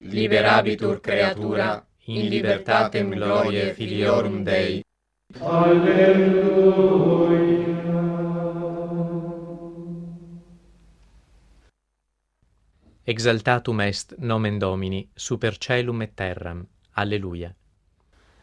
liberabitur creatura, in libertatem gloriae filiorum Dei. Alleluia. Exaltatum est nomen Domini super caelum et terram. Alleluia.